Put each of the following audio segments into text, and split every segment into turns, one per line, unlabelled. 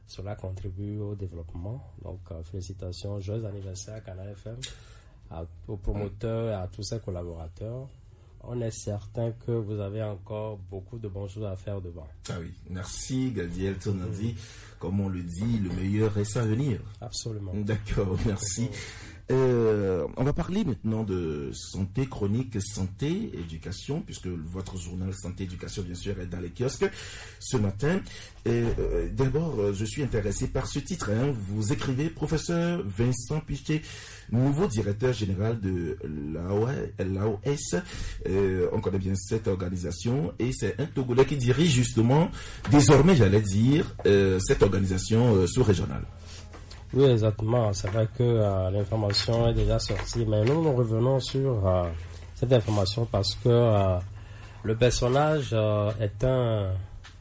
Cela contribue au développement. Donc, félicitations, joyeux anniversaire à Canal FM, aux promoteurs et à tous ses collaborateurs. On est certain que vous avez encore beaucoup de bonnes choses à faire devant.
Ah oui, merci Gadiel Tonandi. Comme on le dit, le meilleur reste à venir.
Absolument.
D'accord, merci. On va parler maintenant de santé chronique, santé, éducation, puisque votre journal santé, éducation, bien sûr, est dans les kiosques ce matin. D'abord, je suis intéressé par ce titre. Vous écrivez, professeur Vincent Piché, nouveau directeur général de l'AOS. On connaît bien cette organisation et c'est un Togolais qui dirige justement, désormais, j'allais dire, cette organisation sous-régionale.
Oui, exactement. C'est vrai que l'information est déjà sortie, mais nous revenons sur cette information parce que le personnage est un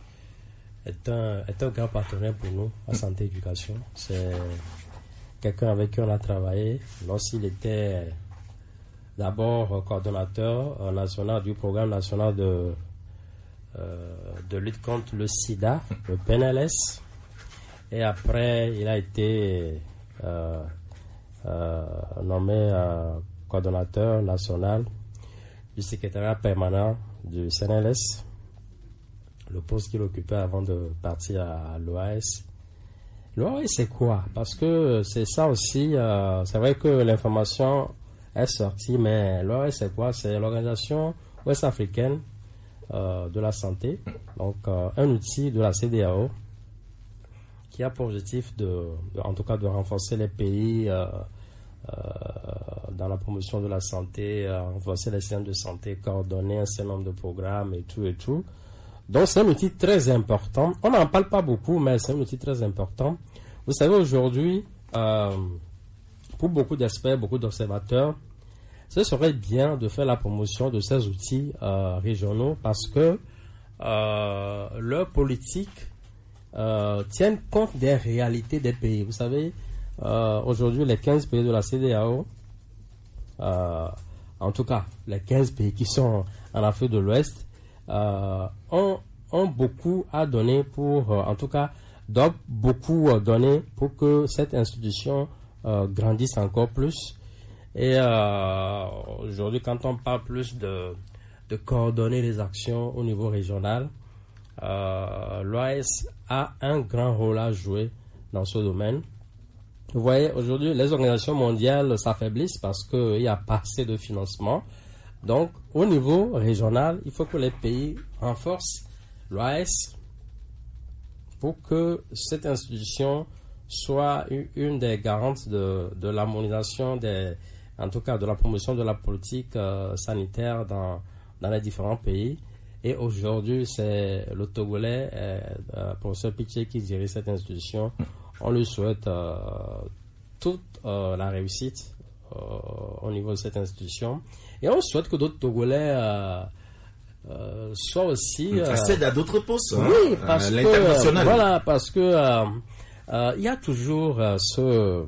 grand partenaire pour nous en santé et éducation. C'est quelqu'un avec qui on a travaillé lorsqu'il était d'abord coordonnateur national du programme national de lutte contre le sida, le PNLS. Et après, il a été nommé coordonnateur national du secrétariat permanent du CNLS, le poste qu'il occupait avant de partir à l'OAS. L'OAS, c'est quoi? Parce que c'est ça aussi, c'est vrai que l'information est sortie, mais l'OAS, c'est quoi? C'est l'organisation ouest-africaine de la santé, donc un outil de la CEDEAO, qui a pour objectif en tout cas de renforcer les pays dans la promotion de la santé, renforcer les systèmes de santé, coordonner un certain nombre de programmes et tout. Donc c'est un outil très important. On n'en parle pas beaucoup, mais c'est un outil très important. Vous savez, aujourd'hui, pour beaucoup d'experts, beaucoup d'observateurs, ce serait bien de faire la promotion de ces outils régionaux parce que leur politique tiennent compte des réalités des pays. Vous savez, aujourd'hui, les 15 pays de la CEDEAO, en tout cas, les 15 pays qui sont en Afrique de l'Ouest, ont beaucoup à donner pour, en tout cas, doivent beaucoup donner pour que cette institution grandisse encore plus. Et aujourd'hui, quand on parle plus de coordonner les actions au niveau régional, l'OAS a un grand rôle à jouer dans ce domaine. Vous voyez, aujourd'hui, les organisations mondiales s'affaiblissent parce qu'il n'y a pas assez de financement. Donc, au niveau régional, il faut que les pays renforcent l'OAS pour que cette institution soit une des garantes de l'harmonisation, en tout cas de la promotion de la politique sanitaire dans les différents pays. Et aujourd'hui, c'est le Togolais, professeur Piché, qui dirige cette institution. On lui souhaite toute la réussite au niveau de cette institution. Et on souhaite que d'autres Togolais soient aussi...
accèdent à d'autres postes,
oui, parce
à l'international.
Voilà, parce que il y a toujours ce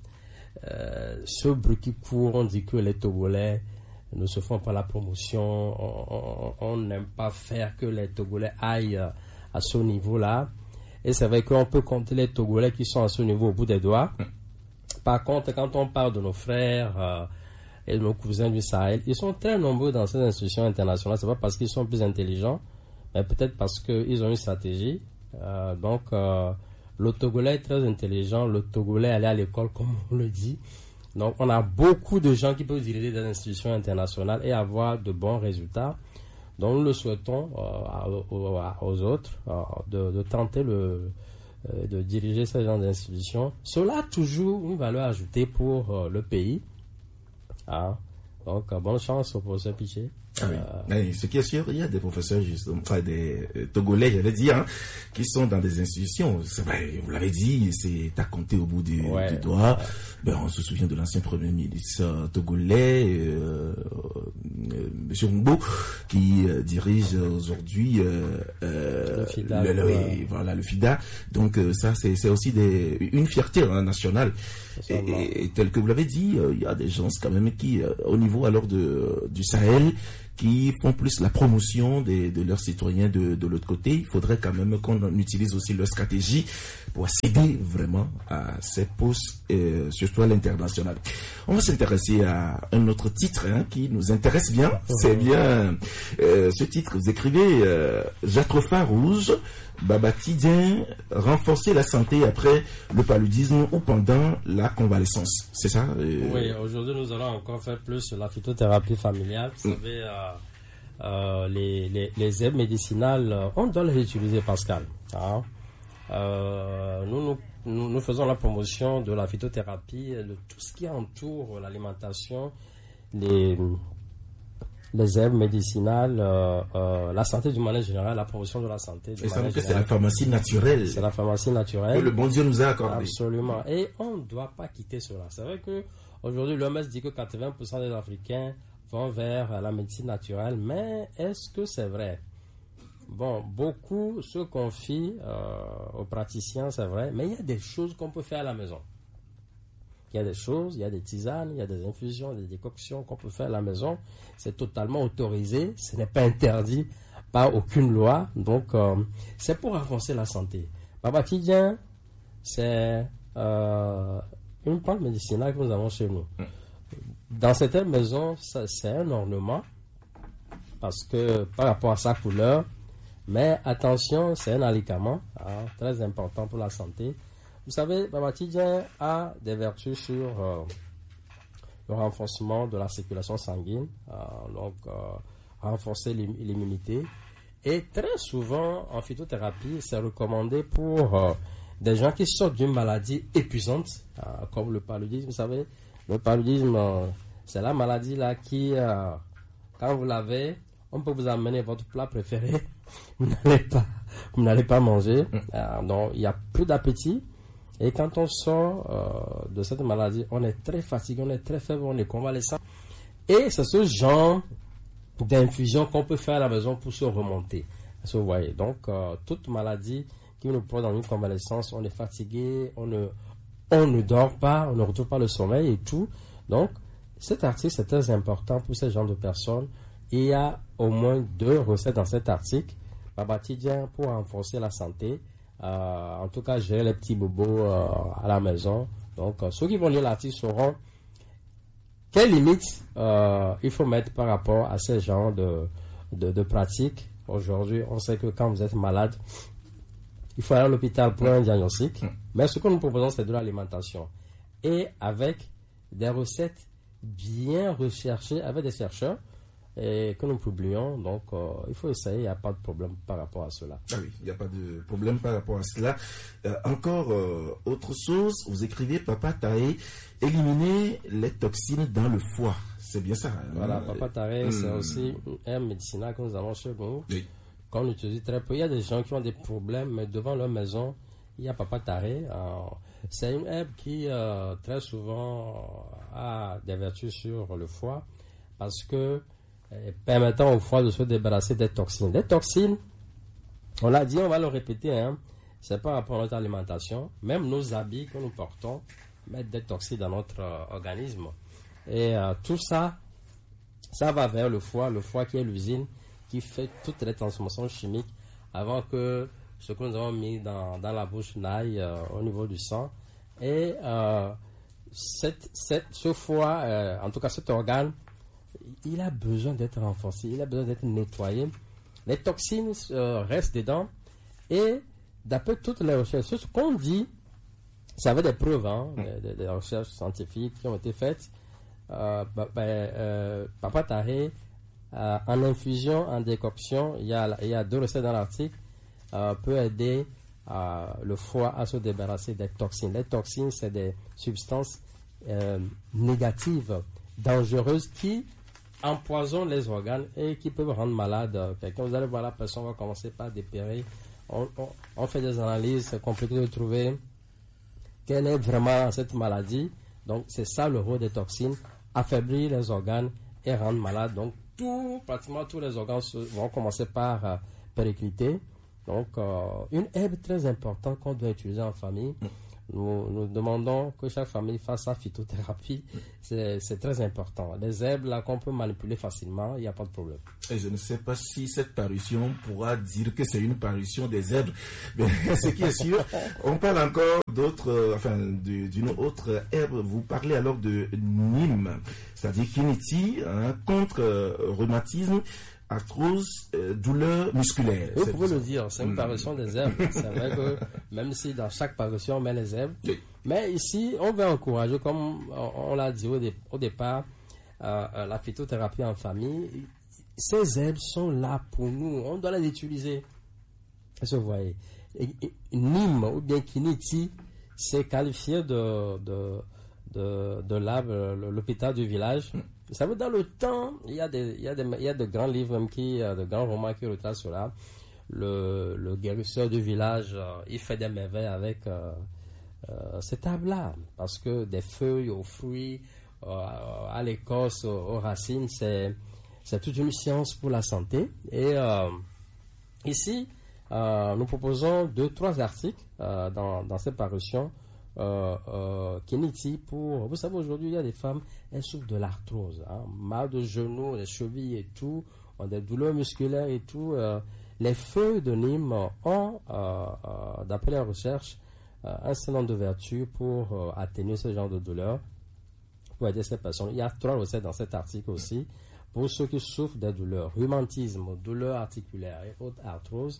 bruit qui court. On dit que les Togolais ne se font pas la promotion, on n'aime pas faire que les Togolais aillent à ce niveau-là. Et c'est vrai qu'on peut compter les Togolais qui sont à ce niveau au bout des doigts. Par contre, quand on parle de nos frères et de nos cousins du Sahel, ils sont très nombreux dans ces institutions internationales. C'est pas parce qu'ils sont plus intelligents, mais peut-être parce qu'ils ont une stratégie. Donc, le Togolais est très intelligent, le Togolais allait à l'école, comme on le dit. Donc, on a beaucoup de gens qui peuvent diriger des institutions internationales et avoir de bons résultats. Donc, nous le souhaitons aux autres de tenter de diriger ce genre d'institutions. Cela a toujours une valeur ajoutée pour le pays. Donc, bonne chance au professeur Piché.
Oui. Ce qui est sûr, il y a des professeurs, justement, enfin des Togolais, j'allais dire, qui sont dans des institutions. C'est vrai, vous l'avez dit, c'est à compter au bout du doigt. On se souvient de l'ancien premier ministre togolais, M. Ngbo, qui dirige aujourd'hui le FIDA. Donc ça, c'est aussi une fierté nationale. Et tel que vous l'avez dit, il y a des gens quand même qui, au niveau alors du Sahel, qui font plus la promotion de leurs citoyens de l'autre côté. Il faudrait quand même qu'on utilise aussi leur stratégie pour accéder vraiment à ces postes, surtout à l'international. On va s'intéresser à un autre titre qui nous intéresse bien. C'est bien ce titre. Vous écrivez Jatropha rouge, Babatidien, renforcer la santé après le paludisme ou pendant la convalescence. C'est ça
Oui, aujourd'hui nous allons encore faire plus sur la phytothérapie familiale. Vous savez, les herbes médicinales, on doit les utiliser, Pascal. Hein? Nous faisons la promotion de la phytothérapie, de tout ce qui entoure l'alimentation, les herbes médicinales, la santé du manière générale, la promotion de la santé.
Et ça veut dire que c'est la pharmacie naturelle.
C'est la pharmacie naturelle.
Que le bon Dieu nous a accordé.
Absolument. Et on ne doit pas quitter cela. C'est vrai qu'aujourd'hui, l'OMS dit que 80% des Africains vont vers la médecine naturelle, mais est-ce que c'est vrai? Bon, beaucoup se confient aux praticiens, c'est vrai, mais il y a des choses qu'on peut faire à la maison. Il y a des choses, il y a des tisanes, il y a des infusions, des décoctions qu'on peut faire à la maison. C'est totalement autorisé, ce n'est pas interdit par aucune loi. Donc, c'est pour renforcer la santé. Babatidien, c'est une plante médicinale que nous avons chez nous. Dans certaines maisons, c'est un ornement parce que par rapport à sa couleur, mais attention, c'est un alicament très important pour la santé. Vous savez, Babatidien a des vertus sur le renforcement de la circulation sanguine, renforcer l'immunité. Et très souvent, en phytothérapie, c'est recommandé pour des gens qui sortent d'une maladie épuisante, comme le paludisme. Vous savez, le paludisme, c'est la maladie là qui, quand vous l'avez, on peut vous amener votre plat préféré, vous n'allez pas manger, donc il n'y a plus d'appétit. Et quand on sort de cette maladie, on est très fatigué, on est très faible, on est convalescent. Et c'est ce genre d'infusion qu'on peut faire à la maison pour se remonter. Vous voyez, donc toute maladie qui nous prend dans une convalescence, on est fatigué, on ne dort pas, on ne retrouve pas le sommeil et tout. Donc cet article, c'est très important pour ce genre de personnes. Il y a au moins 2 recettes dans cet article. Babatidien pour renforcer la santé. En tout cas, gérer les petits bobos à la maison. Donc, ceux qui vont lire l'article sauront quelles limites il faut mettre par rapport à ce genre de pratiques. Aujourd'hui, on sait que quand vous êtes malade, il faut aller à l'hôpital pour un diagnostic. Mais ce que nous proposons, c'est de l'alimentation. Et avec des recettes bien recherchées, avec des chercheurs, et que nous publions, donc il faut essayer, il n'y a pas de problème par rapport à cela.
Ah oui, il n'y a pas de problème par rapport à cela. Encore autre chose, vous écrivez Papa Taé, éliminer les toxines dans le foie. C'est bien ça.
Voilà, Papa Taé, c'est aussi un médicinal que nous avons chez nous, qu'on utilise très peu. Il y a des gens qui ont des problèmes, mais devant leur maison, il y a Papa Taé. C'est une herbe qui très souvent a des vertus sur le foie parce que permettant au foie de se débarrasser des toxines. Les toxines, on l'a dit, on va le répéter, c'est par rapport à notre alimentation. Même nos habits que nous portons mettent des toxines dans notre organisme. Et tout ça, ça va vers le foie qui est l'usine qui fait toutes les transformations chimiques avant que ce que nous avons mis dans la bouche n'aille au niveau du sang. Et ce foie, en tout cas cet organe, il a besoin d'être renforcé, il a besoin d'être nettoyé. Les toxines restent dedans et d'après toutes les recherches, ce qu'on dit, ça avait des preuves, des recherches scientifiques qui ont été faites. Papa Taé, en infusion, en décoction, il y a 2 recettes dans l'article, peut aider le foie à se débarrasser des toxines. Les toxines, c'est des substances négatives, dangereuses qui empoisonnent les organes et qui peuvent rendre malade quelqu'un. Vous allez voir, la personne va commencer par dépérir. On fait des analyses, c'est compliqué de trouver quelle est vraiment cette maladie. Donc, c'est ça le rôle des toxines, affaiblir les organes et rendre malade. Donc, pratiquement tous les organes vont commencer par péricliter. Donc, une herbe très importante qu'on doit utiliser en famille. nous demandons que chaque famille fasse sa phytothérapie. C'est très important. Les herbes là qu'on peut manipuler facilement, il n'y a pas de problème.
Et je ne sais pas si cette parution pourra dire que c'est une parution des herbes. Mais ce qui est sûr, on parle encore d'autres, d'une autre herbe. Vous parlez alors de Nîmes, c'est-à-dire Kiniti, contre rhumatisme, arthrose, douleur musculaire.
Vous pouvez le dire, c'est une parution des herbes. C'est vrai que même si dans chaque parution on met les herbes, mais ici on veut encourager, comme on l'a dit au départ, la phytothérapie en famille. Ces herbes sont là pour nous, on doit les utiliser. Vous voyez, Nîmes ou bien Kiniti, c'est qualifié de l'arbre, l'hôpital du village. Vous savez, dans le temps, il y a de grands livres, même de grands romans qui retracent cela. Le guérisseur du village, il fait des merveilles avec cet arbre-là. Parce que des feuilles aux fruits, à l'écorce, aux racines, c'est toute une science pour la santé. Et ici, nous proposons 2-3 articles dans cette parution. Kiniti pour... Vous savez, aujourd'hui, il y a des femmes, elles souffrent de l'arthrose, mal de genoux, les chevilles et tout, ont des douleurs musculaires et tout. Les feuilles de Nîmes ont, d'après les recherches, un certain nombre de vertus pour atténuer ce genre de douleurs, pour aider ces personnes. Il y a 3 recettes dans cet article aussi. Pour ceux qui souffrent des douleurs, rhumatisme, douleurs articulaires et autres arthroses,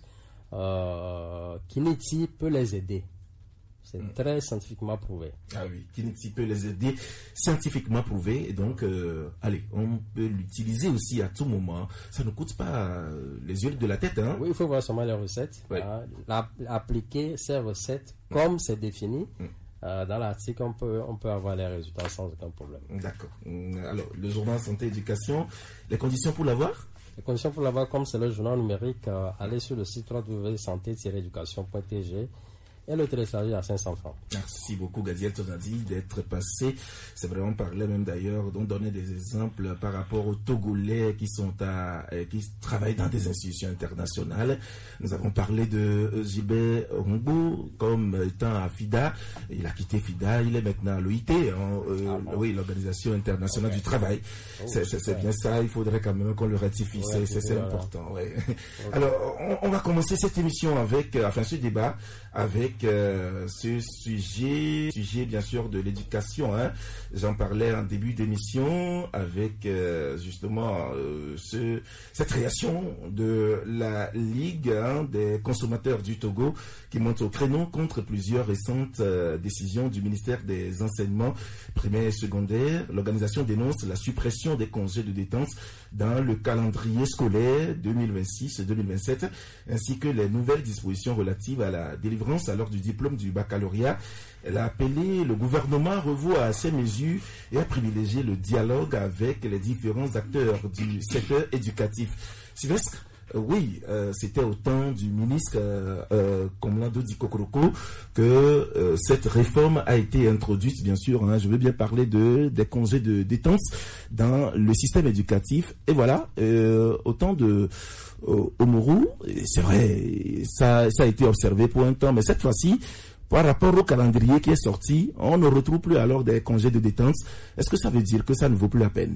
Kiniti peut les aider. C'est très scientifiquement prouvé.
Ah oui, Kiniti peut les aider, scientifiquement prouvé. Et donc, allez, on peut l'utiliser aussi à tout moment. Ça ne coûte pas les yeux de la tête.
Oui, il faut voir seulement les recettes.
Oui.
Appliquer ces recettes comme c'est défini. Dans l'article, on peut avoir les résultats sans aucun problème.
D'accord. Alors, le journal Santé Éducation, les conditions pour l'avoir?
Les conditions pour l'avoir, comme c'est le journal numérique, allez sur le site www.santé-education.tg et le télécharger à 500 francs.
Merci beaucoup, Gadiel Tonadi, d'être passé. C'est vrai, on parlait même d'ailleurs, on donnait des exemples par rapport aux Togolais qui travaillent dans des institutions internationales. Nous avons parlé de Jibé Rumbo comme étant à FIDA. Il a quitté FIDA, il est maintenant à l'OIT, oui, l'Organisation internationale du travail. C'est bien ça, il faudrait quand même qu'on le ratifie. C'est important. Ouais. Alors, on va commencer cette émission avec, ce débat avec ce sujet bien sûr de l'éducation. J'en parlais en début d'émission avec justement cette création de la Ligue des consommateurs du Togo qui monte au créneau contre plusieurs récentes décisions du ministère des enseignements primaires et secondaires. L'organisation dénonce la suppression des congés de détente dans le calendrier scolaire 2026-2027 ainsi que les nouvelles dispositions relatives à la délivrance alors du diplôme du baccalauréat. Elle a appelé le gouvernement à revoir ces mesures et à privilégier le dialogue avec les différents acteurs du secteur éducatif. Sylvestre, oui, c'était au temps du ministre Komlando Dikokoroko que cette réforme a été introduite, bien sûr. Je veux bien parler des congés de détente dans le système éducatif. Et voilà, au temps de Omourou, c'est vrai, ça a été observé pour un temps, mais cette fois-ci, par rapport au calendrier qui est sorti, on ne retrouve plus alors des congés de détente. Est-ce que ça veut dire que ça ne vaut plus la peine?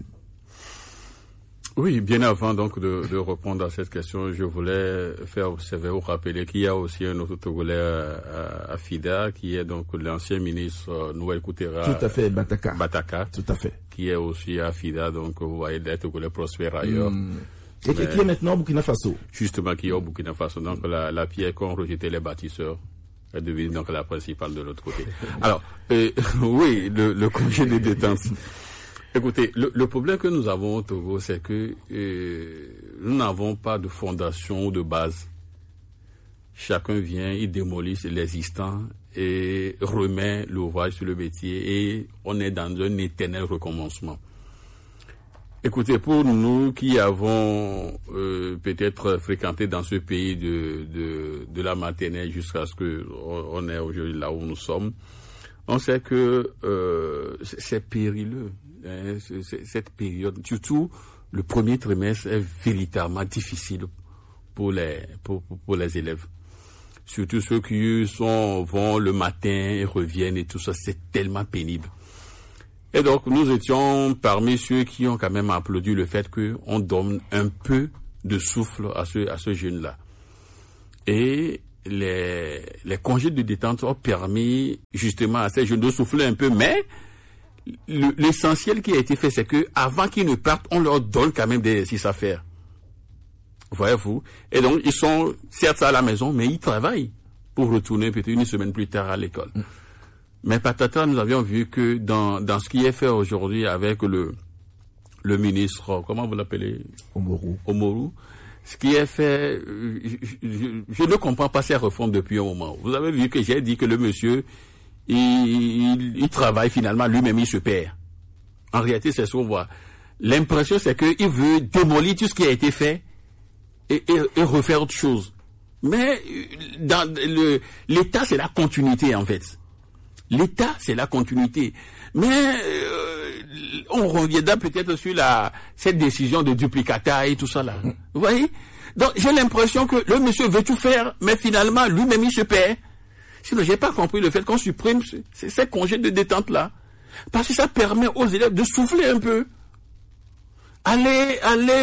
Oui, bien avant donc de répondre à cette question, je voulais faire observer ou rappeler qu'il y a aussi un autre Togolais à FIDA, qui est donc l'ancien ministre Noël Koutera.
Tout à fait, Bataka.
Tout à fait. Qui est aussi à FIDA, donc vous voyez des Togolais prospèrent ailleurs.
Et qui est maintenant au Burkina Faso.
Justement, qui est au Burkina Faso. Donc la pierre qu'ont rejeté les bâtisseurs est devenue donc la principale de l'autre côté. Alors, oui, le congé de détente. Écoutez, le problème que nous avons au Togo, c'est que nous n'avons pas de fondation ou de base. Chacun vient, il démolit l'existant et remet l'ouvrage sur le métier et on est dans un éternel recommencement. Écoutez, pour nous qui avons peut-être fréquenté dans ce pays de la maternelle jusqu'à ce qu'on est aujourd'hui là où nous sommes, on sait que c'est périlleux. Cette période, surtout le premier trimestre, est véritablement difficile pour les élèves. surtout ceux qui vont le matin et reviennent et tout ça, c'est tellement pénible. Et donc, nous étions parmi ceux qui ont quand même applaudi le fait qu'on donne un peu de souffle à ce jeune-là. Et les congés de détente ont permis justement à ces jeunes de souffler un peu, mais l'essentiel qui a été fait, c'est que avant qu'ils ne partent, on leur donne quand même des exercices à faire. Voyez-vous? Et donc, ils sont certes à la maison, mais ils travaillent pour retourner peut-être une semaine plus tard à l'école. Mais patata, nous avions vu que dans ce qui est fait aujourd'hui avec le ministre, comment vous l'appelez? Omoru. Ce qui est fait, je ne comprends pas ces réformes depuis un moment. Vous avez vu que j'ai dit que le monsieur, il travaille finalement, lui-même il se perd. En réalité, c'est ce qu'on voit. L'impression, c'est qu'il veut démolir tout ce qui a été fait et refaire autre chose. Mais dans l'État, c'est la continuité en fait. L'État, c'est la continuité. Mais on reviendra peut-être sur cette décision de duplicata et tout ça là. Vous voyez? Donc j'ai l'impression que le monsieur veut tout faire, mais finalement lui-même il se perd. Sinon j'ai pas compris le fait qu'on supprime ces congés de détente là, parce que ça permet aux élèves de souffler un peu. Aller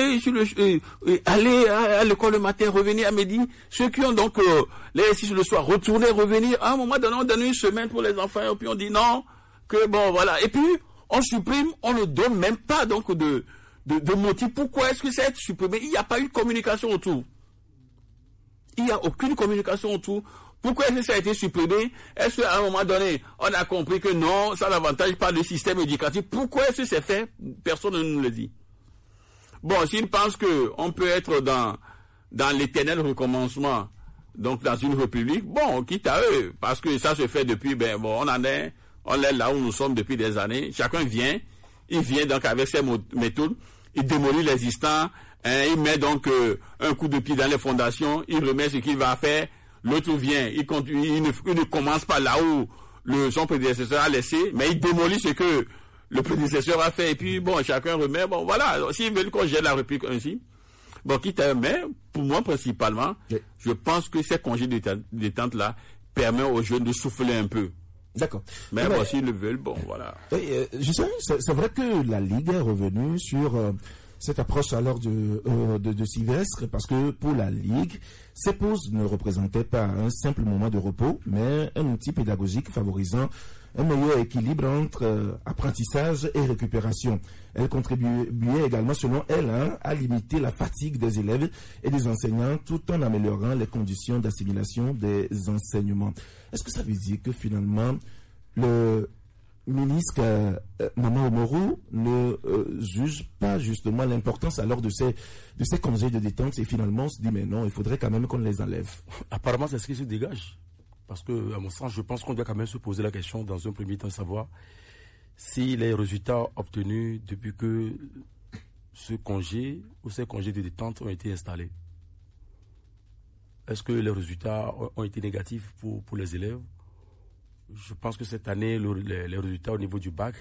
à l'école le matin, revenir à midi. Ceux qui ont donc les exercices le soir, retourner, revenir. À un moment donné, on donne une semaine pour les enfants, et puis on dit non, que bon, voilà. Et puis, on supprime, on ne donne même pas donc de motif. Pourquoi est-ce que c'est supprimé? Il n'y a pas eu de communication autour. Il n'y a aucune communication autour. Pourquoi est-ce que ça a été supprimé? Est-ce qu'à un moment donné, on a compris que non, ça n'avantage pas le système éducatif? Pourquoi est-ce que c'est fait? Personne ne nous le dit. Bon, s'ils pensent qu'on peut être dans l'éternel recommencement, donc dans une république, bon, quitte à eux, parce que ça se fait depuis, on est là où nous sommes depuis des années. Chacun vient, il vient donc avec ses méthodes, il démolit l'existant, il met donc un coup de pied dans les fondations, il remet ce qu'il va faire, l'autre vient, il continue, il ne commence pas là où son prédécesseur a laissé, mais il démolit ce que le prédécesseur a fait, et puis bon, chacun remet, bon voilà, s'ils veulent qu'on gère la république ainsi, bon, quitte à eux, mais pour moi principalement, je pense que ces congés de détente là permettent aux jeunes de souffler un peu.
D'accord.
Mais bon, s'ils le veulent, bon, voilà.
Je sais, c'est vrai que la Ligue est revenue sur cette approche alors de Sylvestre, parce que pour la Ligue, ces pauses ne représentaient pas un simple moment de repos, mais un outil pédagogique favorisant un meilleur équilibre entre apprentissage et récupération. Elle contribuait également, selon elle, à limiter la fatigue des élèves et des enseignants, tout en améliorant les conditions d'assimilation des enseignements. Est-ce que ça veut dire que finalement, le ministre Maman Omoru ne juge pas justement l'importance alors de ces congés de détente, et finalement on se dit mais non, il faudrait quand même qu'on les enlève?
Apparemment, c'est ce qui se dégage. Parce que, à mon sens, je pense qu'on doit quand même se poser la question dans un premier temps, savoir si les résultats obtenus depuis que ce congé ou ces congés de détente ont été installés. Est-ce que les résultats ont été négatifs pour les élèves? Je pense que cette année, les résultats au niveau du bac,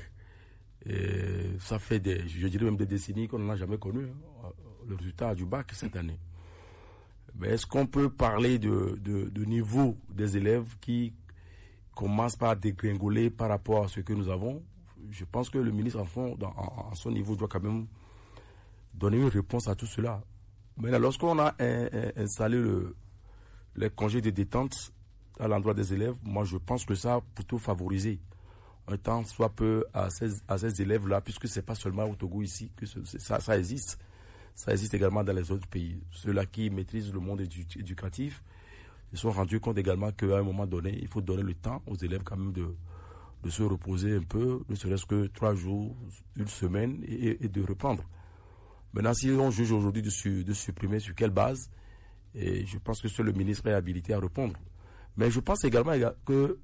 ça fait je dirais même des décennies qu'on n'en a jamais connu, le résultat du bac cette année. Mais est-ce qu'on peut parler de niveau des élèves qui commencent par dégringoler par rapport à ce que nous avons? Je pense que le ministre, en fond, à son niveau, doit quand même donner une réponse à tout cela. Mais là, lorsqu'on a installé les congés de détente à l'endroit des élèves, moi je pense que ça a plutôt favorisé un temps soit peu à ces élèves-là, puisque ce n'est pas seulement au Togo ici que ça existe. Ça existe également dans les autres pays. Ceux-là qui maîtrisent le monde éducatif se sont rendus compte également qu'à un moment donné, il faut donner le temps aux élèves quand même de se reposer un peu, ne serait-ce que 3 jours, une semaine, et de reprendre. Maintenant, si on juge aujourd'hui de supprimer, sur quelle base, et je pense que seul le ministre est habilité à répondre. Mais je pense également que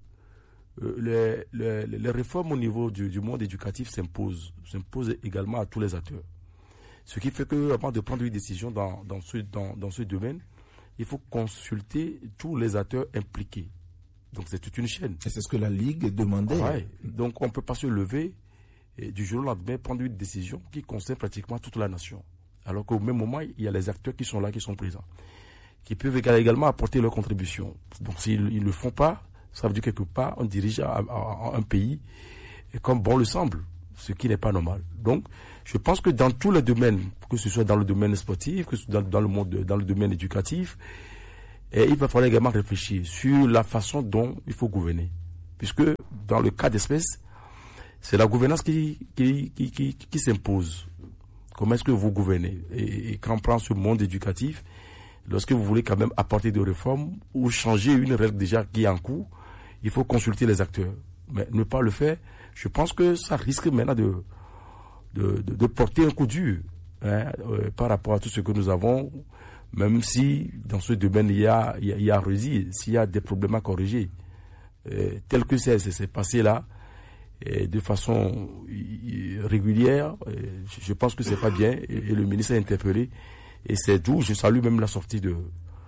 les réformes au niveau du monde éducatif s'imposent également à tous les acteurs. Ce qui fait qu'avant de prendre une décision dans ce domaine, il faut consulter tous les acteurs impliqués. Donc c'est toute une chaîne.
Et c'est ce que la Ligue demandait.
Ouais. Donc on ne peut pas se lever et du jour au lendemain prendre une décision qui concerne pratiquement toute la nation. Alors qu'au même moment, il y a les acteurs qui sont là, qui sont présents. qui peuvent également apporter leur contribution. Donc s'ils ne le font pas, ça veut dire quelque part on dirige un pays comme bon le semble, ce qui n'est pas normal. Donc je pense que dans tous les domaines, que ce soit dans le domaine sportif, que ce soit dans le domaine éducatif, il va falloir également réfléchir sur la façon dont il faut gouverner. Puisque dans le cas d'espèce, c'est la gouvernance qui s'impose. Comment est-ce que vous gouvernez? Et quand on prend ce monde éducatif, lorsque vous voulez quand même apporter des réformes ou changer une règle déjà qui est en cours, il faut consulter les acteurs. Mais ne pas le faire, je pense que ça risque maintenant de porter un coup dur par rapport à tout ce que nous avons, même si dans ce domaine il y a réussi, s'il y a des problèmes à corriger, tel que c'est passé là, de façon régulière, je pense que c'est pas bien, et le ministre a interpellé, et c'est d'où je salue même la sortie de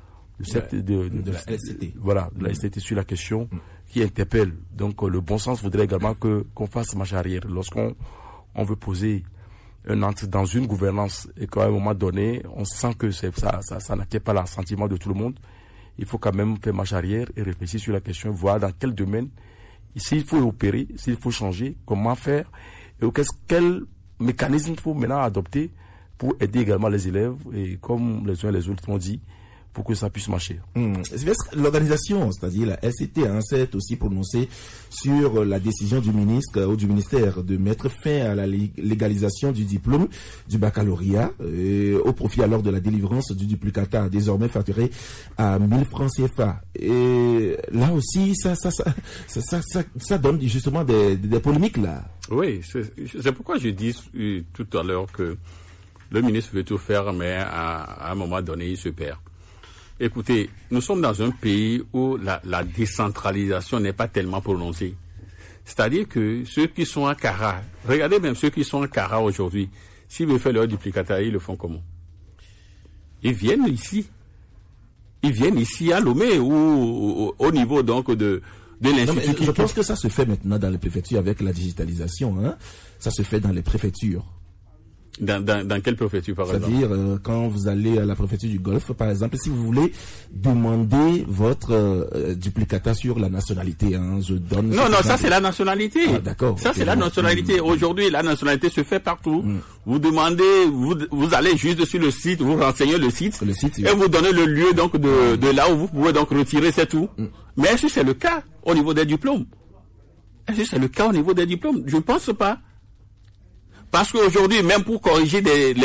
la LCT. Voilà, de la LCT sur la question qui interpelle. Donc le bon sens voudrait également qu'on fasse marche arrière lorsqu'on veut poser un acte dans une gouvernance et qu'à un moment donné on sent que ça n'acquiert pas l'assentiment de tout le monde. Il faut quand même faire marche arrière et réfléchir sur la question, voir dans quel domaine, s'il faut opérer, s'il faut changer, comment faire, et quel mécanisme il faut maintenant adopter pour aider également les élèves, et comme les uns et les autres ont dit, pour que ça puisse marcher.
L'organisation, c'est-à-dire la LCT, s'est aussi prononcée sur la décision du ministre ou du ministère de mettre fin à la légalisation du diplôme du baccalauréat au profit alors de la délivrance du duplicata désormais facturé à 1000 francs CFA. Et là aussi, ça donne justement des polémiques là.
Oui, c'est pourquoi je dis tout à l'heure que le ministre veut tout faire, mais à un moment donné, il se perd. Écoutez, nous sommes dans un pays où la décentralisation n'est pas tellement prononcée. C'est-à-dire que ceux qui sont à Kara, regardez même ceux qui sont à Kara aujourd'hui, s'ils veulent faire leur duplicata, ils le font comment? Ils viennent ici. Ils viennent ici à Lomé ou au niveau donc de l'institut.
Je pense que ça se fait maintenant dans les préfectures avec la digitalisation. Ça se fait dans les préfectures.
Dans quelle préfecture, par exemple?
C'est-à-dire, quand vous allez à la préfecture du Golfe, par exemple, si vous voulez demander votre duplicata sur la nationalité, je donne...
Non, ça c'est la nationalité.
Ah, d'accord.
Ça c'est la nationalité. Aujourd'hui, la nationalité se fait partout. Vous demandez, vous allez juste sur le site, vous renseignez le site, et vous donnez le lieu donc de là où vous pouvez donc retirer, c'est tout. Mais est-ce que c'est le cas au niveau des diplômes? Est-ce que c'est le cas au niveau des diplômes? Je ne pense pas. Parce qu'aujourd'hui, même pour corriger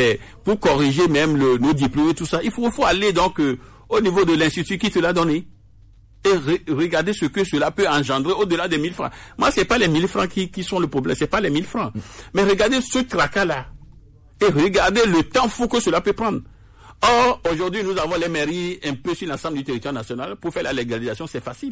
même nos diplômes et tout ça, il faut aller donc au niveau de l'institut qui te l'a donné et regarder ce que cela peut engendrer au-delà des 1000 francs. Moi, c'est pas les 1000 francs qui sont le problème, c'est pas les 1000 francs. Mais regardez ce tracas-là et regardez le temps fou que cela peut prendre. Or, aujourd'hui, nous avons les mairies un peu sur l'ensemble du territoire national. Pour faire la légalisation, c'est facile.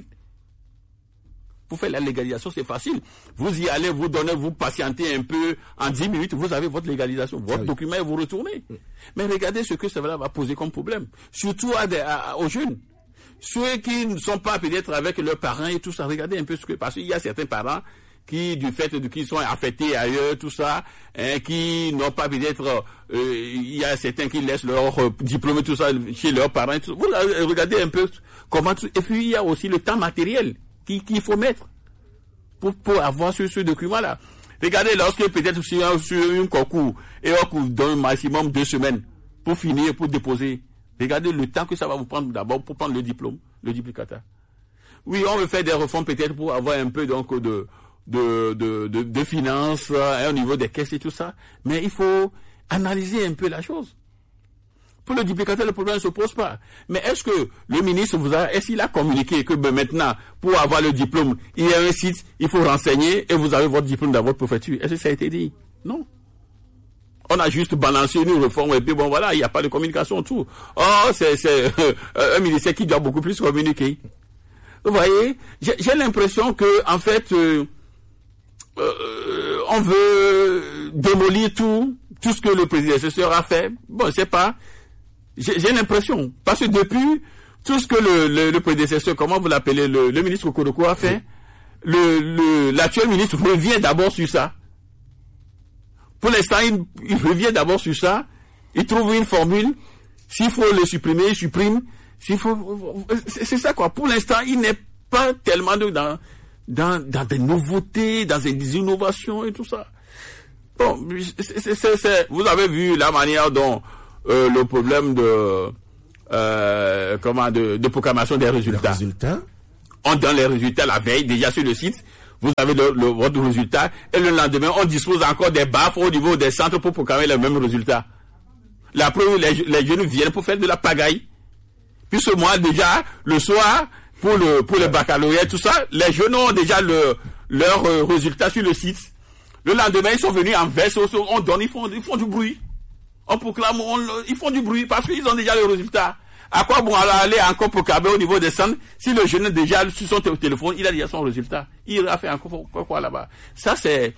Pour faire la légalisation, c'est facile. Vous y allez, vous patientez un peu, en 10 minutes, vous avez votre légalisation, votre document et vous retournez. Mais regardez ce que cela va poser comme problème. Surtout aux jeunes. Ceux qui ne sont pas peut-être avec leurs parents et tout ça, regardez un peu parce qu'il y a certains parents qui, du fait qu'ils sont affectés ailleurs, tout ça, qui n'ont pas peut-être, il y a certains qui laissent leur diplôme et tout ça chez leurs parents. Tout ça. Vous regardez un peu comment, et puis il y a aussi le temps matériel qu'il faut mettre pour avoir ce document-là. Regardez, lorsque peut-être sur un concours, et on vous donne maximum 2 semaines pour finir, pour déposer. Regardez le temps que ça va vous prendre d'abord pour prendre le diplôme, le duplicata. Oui, on veut faire des réformes peut-être pour avoir un peu donc de finances au niveau des caisses et tout ça, mais il faut analyser un peu la chose. Pour le duplicata, le problème ne se pose pas. Mais est-ce que le ministre est-ce qu'il a communiqué que maintenant, pour avoir le diplôme, il y a un site, il faut renseigner et vous avez votre diplôme dans votre préfecture? Est-ce que ça a été dit? Non. On a juste balancé une réforme et puis bon voilà, il n'y a pas de communication tout. Oh, c'est un ministère qui doit beaucoup plus communiquer. Vous voyez, j'ai l'impression que en fait, on veut démolir tout ce que le prédécesseur a fait. Bon, c'est pas. J'ai l'impression, parce que depuis tout ce que le prédécesseur, comment vous l'appelez, le ministre Okoroko a fait, l'actuel ministre revient d'abord sur ça. Pour l'instant, il revient d'abord sur ça, il trouve une formule, s'il faut le supprimer, il supprime, C'est ça quoi. Pour l'instant, il n'est pas tellement dans des nouveautés, dans des innovations et tout ça. Bon, vous avez vu la manière dont le problème de proclamation des résultats. On donne les résultats la veille, déjà sur le site. Vous avez votre résultat et le lendemain, on dispose encore des baffes au niveau des centres pour proclamer les mêmes résultats. La preuve, les jeunes viennent pour faire de la pagaille. Puis ce mois, déjà, le soir, pour le baccalauréat, tout ça, les jeunes ont déjà leurs résultats sur le site. Le lendemain, ils sont venus en veste, on donne, ils font du bruit. On proclame, ils font du bruit parce qu'ils ont déjà les résultats. À quoi bon aller encore proclamer au niveau des centres si le jeune déjà sur son téléphone, il a déjà son résultat. Il a fait encore quoi là-bas. Ça, c'est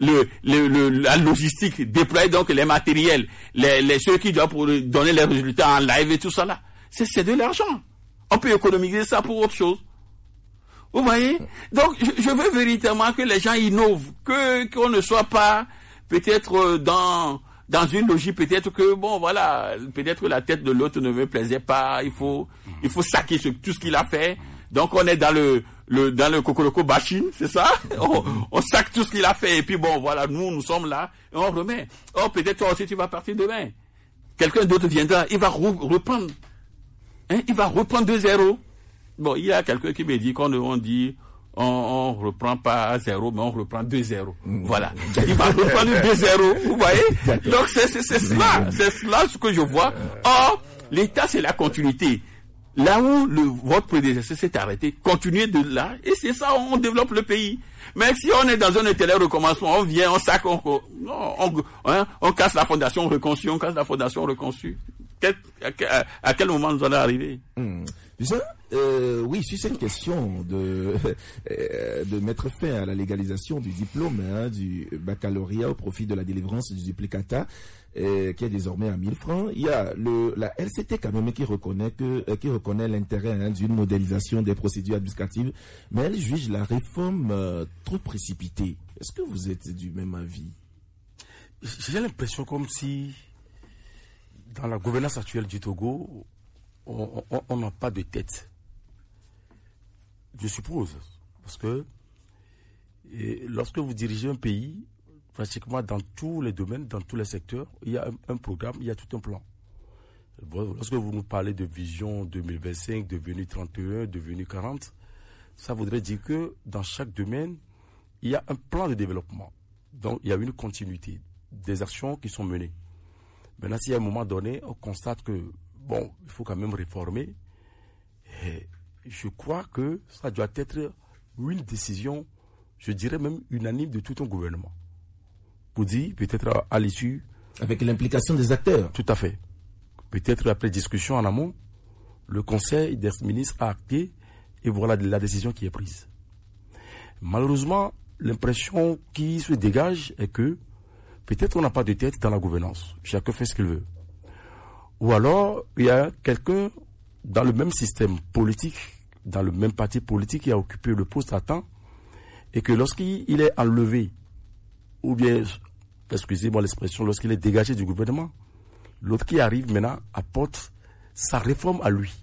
la logistique, déployer donc les matériels, ceux qui doivent pour donner les résultats en live et tout ça là. C'est de l'argent. On peut économiser ça pour autre chose. Vous voyez? Donc, je veux véritablement que les gens innovent, qu'on ne soit pas peut-être dans une logique, peut-être que, bon, voilà, peut-être la tête de l'autre ne me plaisait pas, il faut saquer tout ce qu'il a fait. Donc, on est dans le cocoloco bashing, c'est ça? On saque tout ce qu'il a fait, et puis bon, voilà, nous sommes là, et on remet. Oh, peut-être toi aussi tu vas partir demain. Quelqu'un d'autre viendra, il va reprendre. Il va reprendre 2-0. Bon, il y a quelqu'un qui me dit on reprend pas à 0, mais on reprend 2-0. Voilà. Il va reprendre 2-0. Vous voyez? Donc, c'est cela ce que je vois. Or, l'État, c'est la continuité. Là où votre prédécesseur s'est arrêté, continuez de là, et c'est ça, on développe le pays. Mais si on est dans un éternel recommencement, on vient, on sac, on casse la fondation, on reconstruit, on casse la fondation, on reconstruit. À quel moment nous allons arriver?
Oui, sur cette question de mettre fin à la légalisation du diplôme du baccalauréat au profit de la délivrance du duplicata, qui est désormais à 1000 francs, il y a la LCT quand même qui reconnaît l'intérêt d'une modélisation des procédures administratives, mais elle juge la réforme trop précipitée. Est-ce que vous êtes du même avis?
J'ai l'impression comme si dans la gouvernance actuelle du Togo, on n'a pas de tête. Je suppose. Parce que lorsque vous dirigez un pays, pratiquement dans tous les domaines, dans tous les secteurs, il y a un programme, il y a tout un plan. Lorsque vous nous parlez de vision 2025, devenue 31, devenue 40, ça voudrait dire que dans chaque domaine, il y a un plan de développement. Donc, il y a une continuité des actions qui sont menées. Maintenant, si à un moment donné, on constate que, bon, il faut quand même réformer, et je crois que ça doit être une décision, je dirais même unanime de tout un gouvernement. Pour dire, peut-être à l'issue...
Avec l'implication des acteurs.
Tout à fait. Peut-être après discussion en amont, le Conseil des ministres a acté et voilà la décision qui est prise. Malheureusement, l'impression qui se dégage est que peut-être on n'a pas de tête dans la gouvernance. Chacun fait ce qu'il veut. Ou alors, il y a quelqu'un dans le même système politique, dans le même parti politique qui a occupé le poste à temps, et que lorsqu'il est enlevé, ou bien, excusez-moi l'expression, lorsqu'il est dégagé du gouvernement, l'autre qui arrive maintenant apporte sa réforme à lui.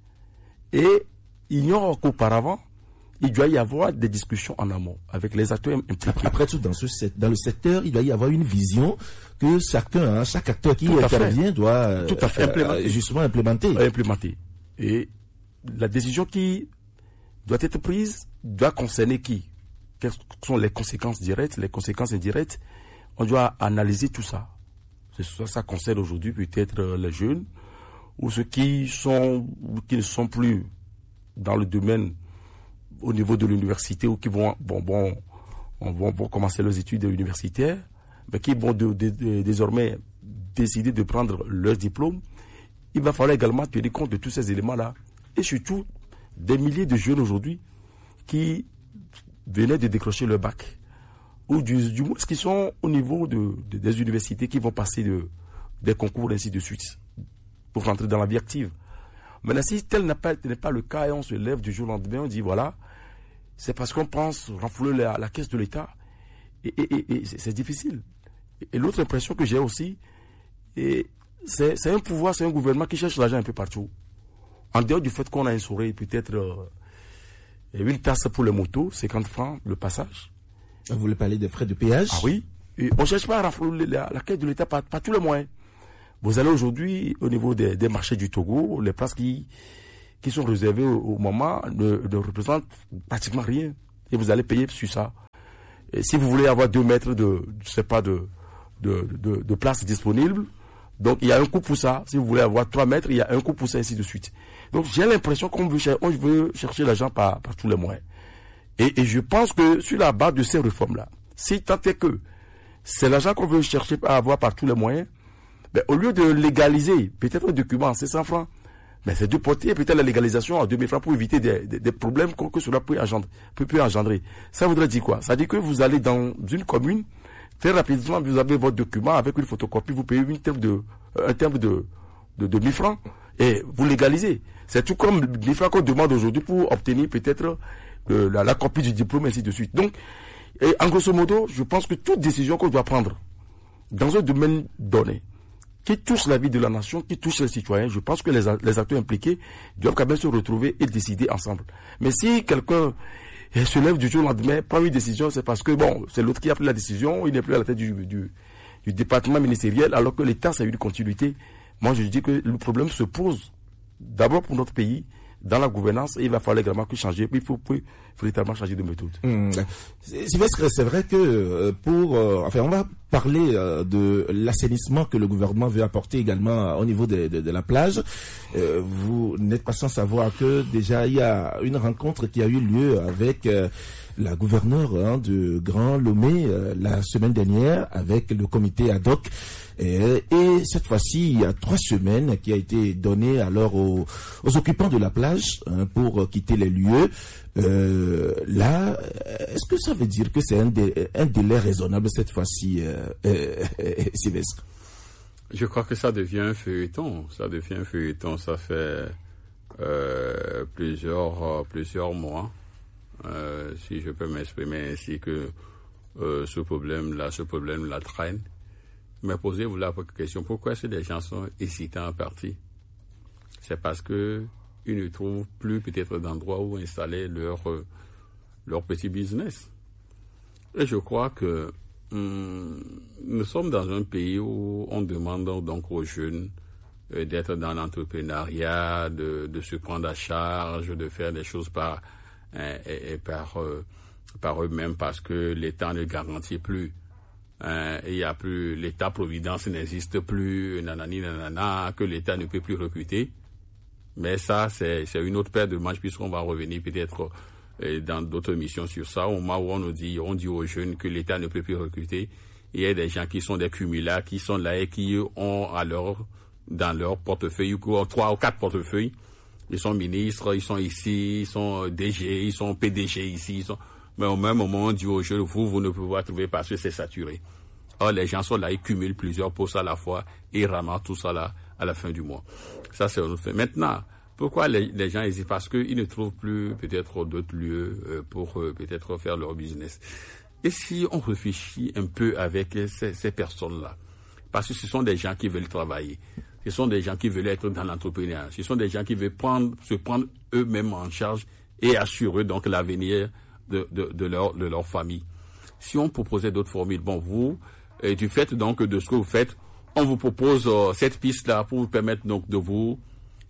Et ignore qu'auparavant, il doit y avoir des discussions en amont avec les acteurs impliqués.
Après tout, dans le secteur, il doit y avoir une vision que chaque acteur qui intervient doit justement implémenter.
Et la décision qui doit être prise doit concerner qui? Quelles sont les conséquences directes, les conséquences indirectes? On doit analyser tout ça. Ça concerne aujourd'hui peut-être les jeunes ou ceux qui ne sont plus dans le domaine au niveau de l'université ou qui vont commencer leurs études universitaires, mais qui vont désormais décider de prendre leur diplôme. Il va falloir également tenir compte de tous ces éléments-là. Et surtout, des milliers de jeunes aujourd'hui qui venaient de décrocher leur bac, ou du moins qui sont au niveau des universités, qui vont passer des concours, ainsi de suite, pour rentrer dans la vie active. Maintenant, si tel n'est pas le cas et on se lève du jour au lendemain, on dit voilà, c'est parce qu'on pense renflouer la caisse de l'État. Et c'est difficile. Et l'autre impression que j'ai aussi, c'est un pouvoir, c'est un gouvernement qui cherche l'argent un peu partout. En dehors du fait qu'on a instauré peut-être une taxe pour les motos, 50 francs le passage.
Vous voulez parler des frais de péage?
Ah oui. Et on ne cherche pas à renflouer la caisse de l'État par tous les moyens. Vous allez aujourd'hui au niveau des marchés du Togo, les places qui sont réservées au moment ne représentent pratiquement rien. Et vous allez payer sur ça. Et si vous voulez avoir 2 mètres de place disponible, donc il y a un coût pour ça. Si vous voulez avoir 3 mètres, il y a un coût pour ça, ainsi de suite. Donc j'ai l'impression qu'on veut chercher l'argent par tous les moyens. Et je pense que sur la base de ces réformes-là, si tant est que c'est l'argent qu'on veut chercher à avoir par tous les moyens, ben, au lieu de légaliser peut-être un document à 500 francs, mais c'est de porter peut-être la légalisation à 2000 francs pour éviter des problèmes que cela peut engendrer. Ça voudrait dire quoi? Ça dit que vous allez dans une commune, très rapidement, vous avez votre document avec une photocopie, vous payez un terme de 1000 francs et vous légalisez. C'est tout comme 1000 francs qu'on demande aujourd'hui pour obtenir peut-être la copie du diplôme, ainsi de suite. Donc, en grosso modo, je pense que toute décision qu'on doit prendre dans un domaine donné, qui touche la vie de la nation, qui touche les citoyens, je pense que les acteurs impliqués doivent quand même se retrouver et décider ensemble. Mais si quelqu'un se lève du jour au lendemain, prend une décision, c'est parce que bon, c'est l'autre qui a pris la décision, il n'est plus à la tête du département ministériel, alors que l'État, c'est une continuité. Moi, je dis que le problème se pose d'abord pour notre pays, dans la gouvernance, et il va falloir également changer, puis il faut véritablement changer de méthode.
C'est vrai que on va parler de l'assainissement que le gouvernement veut apporter également au niveau de la plage. Vous n'êtes pas sans savoir que déjà il y a une rencontre qui a eu lieu avec la gouverneure de Grand Lomé la semaine dernière avec le comité ad hoc. Et cette fois-ci, il y a 3 semaines qui a été donnée alors aux occupants de la plage pour quitter les lieux. Là, est-ce que ça veut dire que c'est un délai raisonnable cette fois-ci, Sylvestre?
Je crois que ça devient un feuilleton. Ça fait plusieurs mois, si je peux m'exprimer ainsi, que ce problème-là traîne. Mais posez-vous la question, pourquoi est-ce que les gens sont hésitants à partir? C'est parce que ils ne trouvent plus peut-être d'endroit où installer leur petit business. Et je crois que nous sommes dans un pays où on demande donc aux jeunes d'être dans l'entrepreneuriat, de se prendre à charge, de faire des choses par eux-mêmes, parce que l'État ne garantit plus. Il y a plus, l'État-providence n'existe plus, nanana, que l'État ne peut plus recruter. Mais ça, c'est une autre paire de manches, puisqu'on va revenir peut-être dans d'autres missions sur ça, au moment où on dit aux jeunes que l'État ne peut plus recruter. Il y a des gens qui sont des cumulats, qui sont là et qui ont dans leur portefeuille, 3 ou 4 portefeuilles. Ils sont ministres, ils sont ici, ils sont DG, ils sont PDG ici, mais au même moment, on dit aux jeunes, vous ne pouvez pas trouver parce que c'est saturé. Or, les gens sont là, ils cumulent plusieurs postes à la fois et ils ramassent tout ça là à la fin du mois. Ça, c'est un autre fait. Maintenant, pourquoi les gens hésitent? Parce qu'ils ne trouvent plus peut-être d'autres lieux pour peut-être faire leur business. Et si on réfléchit un peu avec ces personnes-là, parce que ce sont des gens qui veulent travailler, ce sont des gens qui veulent être dans l'entrepreneuriat, ce sont des gens qui veulent se prendre eux-mêmes en charge et assurer donc l'avenir de leur famille. Si on proposait d'autres formules, bon, vous, du fait donc de ce que vous faites, on vous propose cette piste-là pour vous permettre donc de vous,